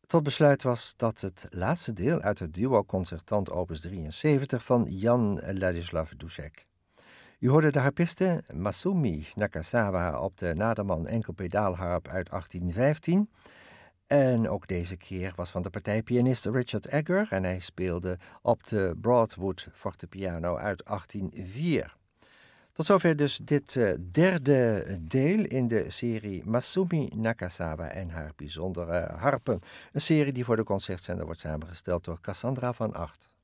Tot besluit was dat het laatste deel uit het duo concertant opus 73 van Jan Ladislav Dušek. U hoorde de harpiste Masumi Nakazawa op de Naderman enkelpedaalharp uit 1815. En ook deze keer was van de partij pianist Richard Egger en hij speelde op de Broadwood fortepiano uit 1804. Tot zover dus dit derde deel in de serie Masumi Nakazawa en haar bijzondere harpen. Een serie die voor de concertzender wordt samengesteld door Cassandra van Agt.